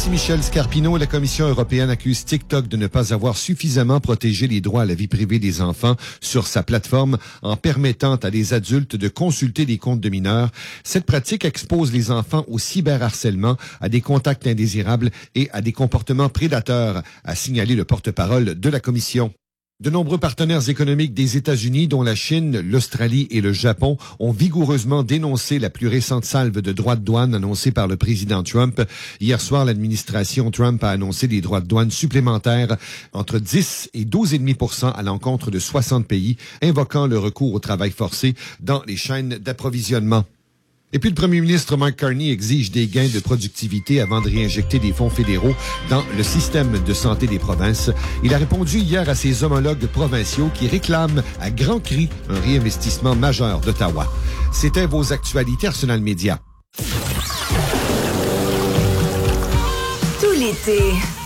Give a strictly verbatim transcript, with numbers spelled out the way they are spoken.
Merci Michel Scarpino. La Commission européenne accuse TikTok de ne pas avoir suffisamment protégé les droits à la vie privée des enfants sur sa plateforme en permettant à des adultes de consulter des comptes de mineurs. Cette pratique expose les enfants au cyberharcèlement, à des contacts indésirables et à des comportements prédateurs, a signalé le porte-parole de la Commission. De nombreux partenaires économiques des États-Unis, dont la Chine, l'Australie et le Japon, ont vigoureusement dénoncé la plus récente salve de droits de douane annoncée par le président Trump. Hier soir, l'administration Trump a annoncé des droits de douane supplémentaires entre dix et douze virgule cinq pour cent à l'encontre de soixante pays, invoquant le recours au travail forcé dans les chaînes d'approvisionnement. Et puis le premier ministre Mark Carney exige des gains de productivité avant de réinjecter des fonds fédéraux dans le système de santé des provinces. Il a répondu hier à ses homologues provinciaux qui réclament à grands cris un réinvestissement majeur d'Ottawa. C'était vos actualités Arsenal Média. Tout l'été,